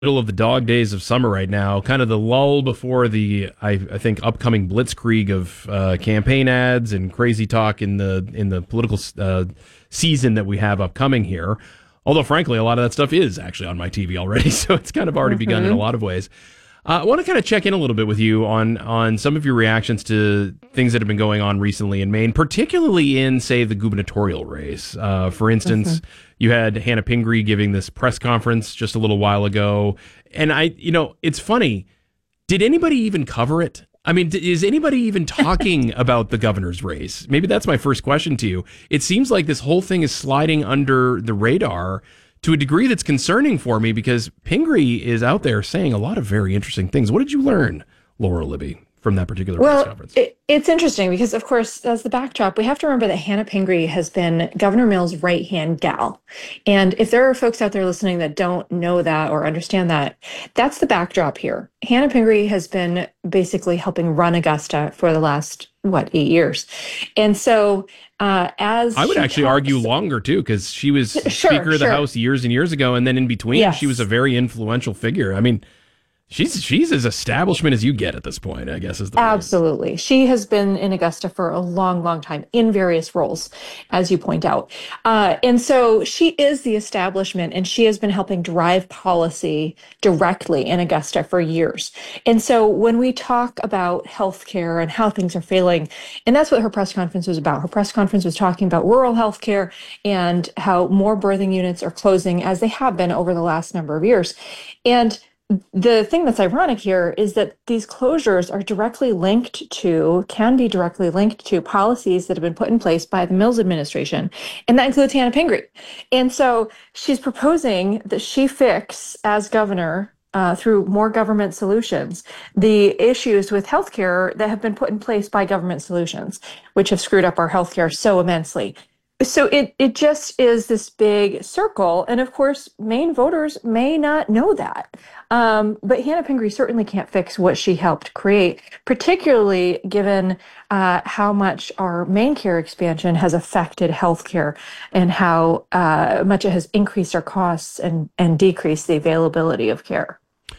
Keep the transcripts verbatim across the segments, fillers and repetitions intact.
middle of the dog days of summer right now, kind of the lull before the I, I think upcoming blitzkrieg of uh, campaign ads and crazy talk in the in the political uh, season that we have upcoming here. Although, frankly, a lot of that stuff is actually on my T V already, so it's kind of already mm-hmm. begun in a lot of ways. Uh, I want to kind of check in a little bit with you on on some of your reactions to things that have been going on recently in Maine, particularly in, say, the gubernatorial race. Uh, for instance, mm-hmm. you had Hannah Pingree giving this press conference just a little while ago. And I, you know, it's funny. Did anybody even cover it? I mean, is anybody even talking about the governor's race? Maybe that's my first question to you. It seems like this whole thing is sliding under the radar to a degree that's concerning for me, because Pingree is out there saying a lot of very interesting things. What did you learn, Laura Libby, from that particular well, press conference? It, it's interesting because, of course, as the backdrop, we have to remember that Hannah Pingree has been Governor Mills' right-hand gal. And if there are folks out there listening that don't know that or understand that, that's the backdrop here. Hannah Pingree has been basically helping run Augusta for the last, what, eight years. And so uh, as I would actually talks, argue longer, too, because she was sure, Speaker of the sure. House years and years ago. And then in between, yes. she was a very influential figure. I mean, She's she's as establishment as you get at this point, I guess, is the Absolutely. Point. She has been in Augusta for a long, long time in various roles, as you point out. Uh, and so she is the establishment, and she has been helping drive policy directly in Augusta for years. And so when we talk about healthcare and how things are failing, and that's what her press conference was about. Her press conference was talking about rural healthcare and how more birthing units are closing, as they have been over the last number of years. And the thing that's ironic here is that these closures are directly linked to, can be directly linked to policies that have been put in place by the Mills administration, and that includes Hannah Pingree. And so she's proposing that she fix, as governor, uh, through more government solutions, the issues with healthcare that have been put in place by government solutions, which have screwed up our healthcare so immensely. So it it just is this big circle. And of course, Maine voters may not know that. Um, but Hannah Pingree certainly can't fix what she helped create, particularly given uh, how much our Maine care expansion has affected healthcare and how uh, much it has increased our costs and, and decreased the availability of care.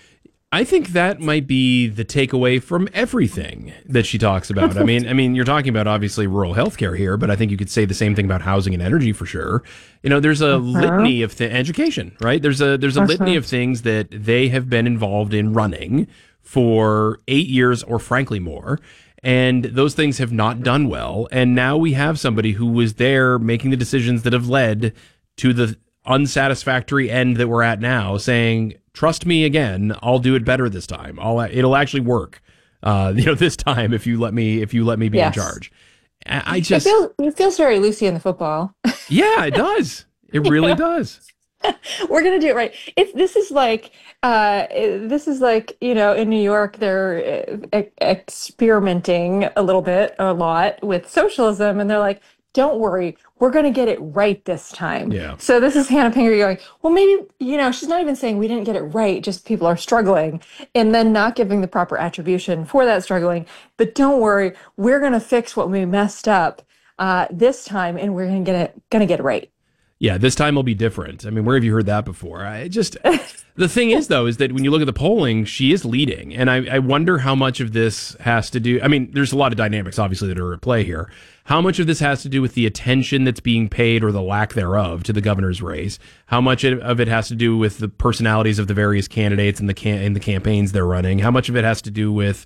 I think that might be the takeaway from everything that she talks about. I mean, I mean, you're talking about obviously rural healthcare here, but I think you could say the same thing about housing and energy for sure. You know, there's a uh-huh. litany of th- education, right? There's a there's a uh-huh. litany of things that they have been involved in running for eight years or frankly more. And those things have not done well. And now we have somebody who was there making the decisions that have led to the unsatisfactory end that we're at now, saying, trust me again, I'll do it better this time. I'll it'll actually work. Uh, you know, this time if you let me if you let me be yes. in charge. I, I just it feels, it feels very Lucy in the football. Yeah, it does. It really yeah. does. We're gonna do it right. It's this is like uh, this is like you know in New York they're uh, experimenting a little bit, a lot with socialism, and they're like, don't worry, we're going to get it right this time. Yeah. So this is Hannah Pingree going, well, maybe, you know, she's not even saying we didn't get it right, just people are struggling, and then not giving the proper attribution for that struggling. But don't worry, we're going to fix what we messed up uh, this time, and we're going to get it, going to get it right. Yeah, this time will be different. I mean, where have you heard that before? I just the thing is, though, is that when you look at the polling, she is leading. And I, I wonder how much of this has to do. I mean, there's a lot of dynamics, obviously, that are at play here. How much of this has to do with the attention that's being paid or the lack thereof to the governor's race? How much of it has to do with the personalities of the various candidates and the cam- and the campaigns they're running? How much of it has to do with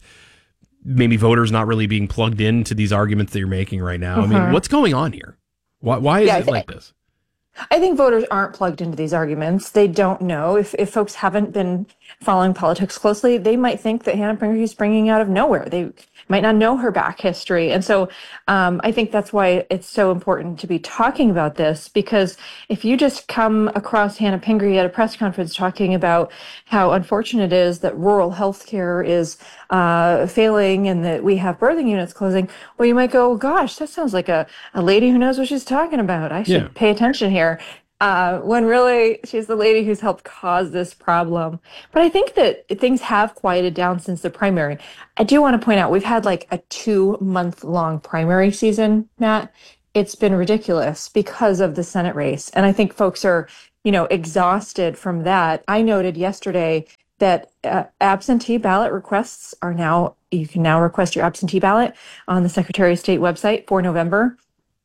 maybe voters not really being plugged into these arguments that you're making right now? Uh-huh. I mean, what's going on here? Why, why is yeah, it like this? I think voters aren't plugged into these arguments. They don't know. If if folks haven't been following politics closely, they might think that Hannah Pingree is springing out of nowhere. They might not know her back history. And so um, I think that's why it's so important to be talking about this, because if you just come across Hannah Pingree at a press conference talking about how unfortunate it is that rural healthcare is uh, failing and that we have birthing units closing, well, you might go, oh, gosh, that sounds like a, a lady who knows what she's talking about. I should yeah. pay attention here. Uh, when really she's the lady who's helped cause this problem. But I think that things have quieted down since the primary. I do want to point out we've had like a two month long primary season, Matt. It's been ridiculous because of the Senate race. And I think folks are you know, exhausted from that. I noted yesterday that uh, absentee ballot requests are now, you can now request your absentee ballot on the Secretary of State website for November.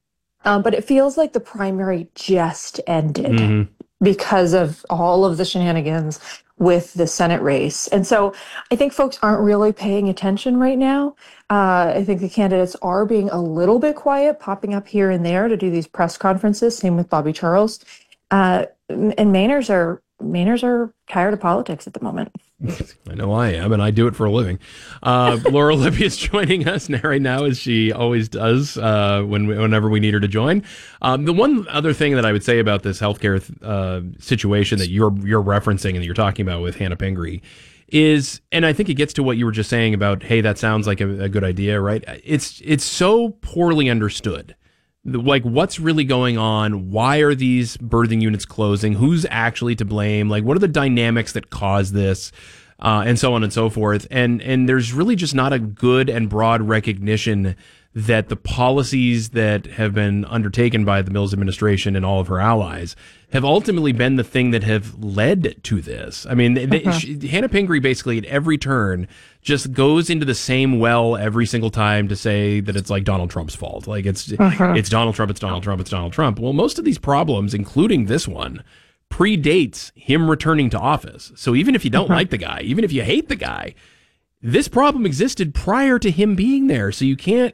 Um, but it feels like the primary just ended mm-hmm. because of all of the shenanigans with the Senate race. And so I think folks aren't really paying attention right now. Uh, I think the candidates are being a little bit quiet, popping up here and there to do these press conferences. Same with Bobby Charles. Uh, and Mainers are Mainers are tired of politics at the moment. I know I am, and I do it for a living. Uh, Laura Libby is joining us now, right now, as she always does uh, when whenever we need her to join. Um, the one other thing that I would say about this healthcare uh, situation that you're you're referencing and that you're talking about with Hannah Pingree is, and I think it gets to what you were just saying about, hey, that sounds like a, a good idea, right? It's it's so poorly understood. Like, what's really going on? Why are these birthing units closing? Who's actually to blame? Like, what are the dynamics that cause this? Uh, and so on and so forth. And and there's really just not a good and broad recognition that the policies that have been undertaken by the Mills administration and all of her allies have ultimately been the thing that have led to this. I mean, they, uh-huh. she, Hannah Pingree basically at every turn just goes into the same well every single time to say that it's like Donald Trump's fault. Like it's uh-huh. it's Donald Trump, it's Donald Trump, it's Donald Trump. Well, most of these problems, including this one, predates him returning to office. So even if you don't uh-huh. like the guy, even if you hate the guy, this problem existed prior to him being there. So you can't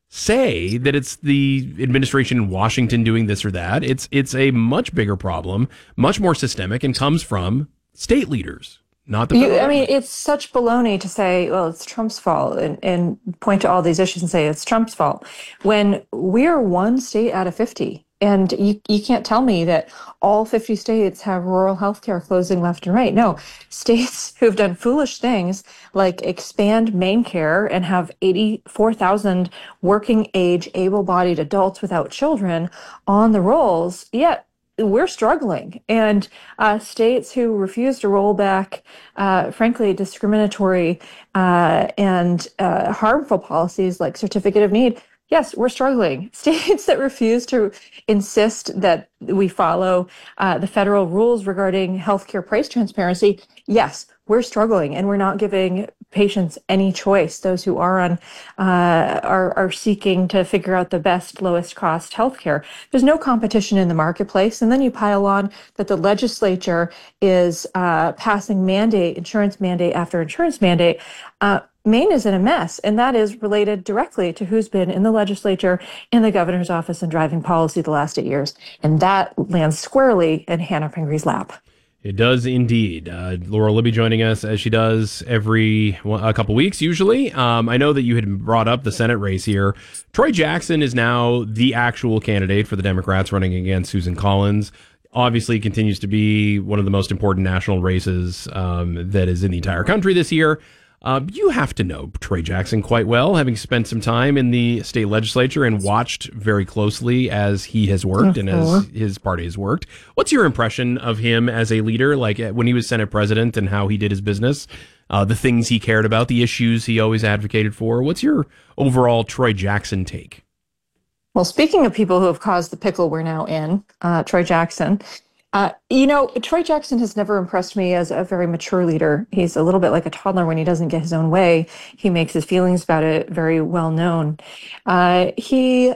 say that it's the administration in Washington doing this or that. It's it's a much bigger problem, much more systemic, and comes from state leaders, not the you, I mean, it's such baloney to say, well, it's Trump's fault and, and point to all these issues and say it's Trump's fault when we're one state out of fifty. And you, you can't tell me that all fifty states have rural healthcare closing left and right. No, states who've done foolish things like expand main care and have eighty-four thousand working age, able-bodied adults without children on the rolls, yet we're struggling. And uh, states who refuse to roll back, uh, frankly, discriminatory uh, and uh, harmful policies like certificate of need, yes, we're struggling. States that refuse to insist that we follow uh, the federal rules regarding healthcare price transparency, yes, we're struggling, and we're not giving patients any choice. Those who are on uh, are are seeking to figure out the best, lowest cost healthcare. There's no competition in the marketplace, and then you pile on that the legislature is uh, passing mandate, insurance mandate after insurance mandate. Uh, Maine is in a mess, and that is related directly to who's been in the legislature, in the governor's office, and driving policy the last eight years. And that lands squarely in Hannah Pingree's lap. It does indeed. Uh, Laura Libby joining us as she does every well, a couple weeks, usually. Um, I know that you had brought up the Senate race here. Troy Jackson is now the actual candidate for the Democrats running against Susan Collins. Obviously continues to be one of the most important national races um, that is in the entire country this year. Uh, you have to know Troy Jackson quite well, having spent some time in the state legislature and watched very closely as he has worked uh-huh. and as his party has worked. What's your impression of him as a leader, like when he was Senate president and how he did his business, uh, the things he cared about, the issues he always advocated for? What's your overall Troy Jackson take? Well, speaking of people who have caused the pickle we're now in, uh, Troy Jackson, Uh, you know, Troy Jackson has never impressed me as a very mature leader. He's a little bit like a toddler when he doesn't get his own way. He makes his feelings about it very well known. Uh, he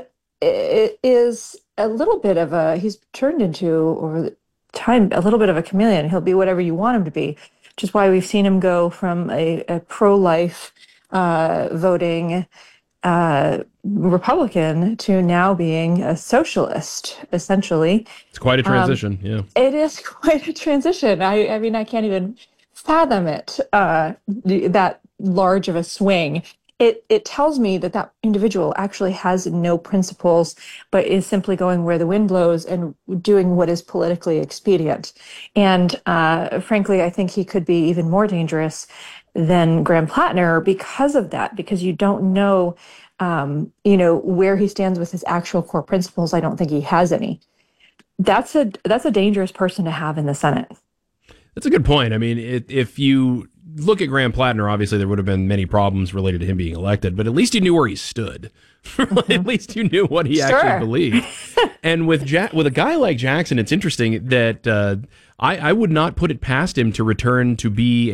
is a little bit of a, he's turned into, over time, a little bit of a chameleon. He'll be whatever you want him to be, which is why we've seen him go from a, a pro-life uh, voting Uh, Republican to now being a socialist, essentially. It's quite a transition, um, yeah. It is quite a transition. I, I mean, I can't even fathom it, uh, that large of a swing. It it tells me that that individual actually has no principles, but is simply going where the wind blows and doing what is politically expedient. And uh, frankly, I think he could be even more dangerous than Graham Plattner because of that, because you don't know, um, you know, where he stands with his actual core principles. I don't think he has any. That's a that's a dangerous person to have in the Senate. That's a good point. I mean, it, if you look at Graham Plattner, obviously there would have been many problems related to him being elected, but at least you knew where he stood. At least you knew what he Sure. actually believed. And with ja- with a guy like Jackson, it's interesting that uh, I, I would not put it past him to return to be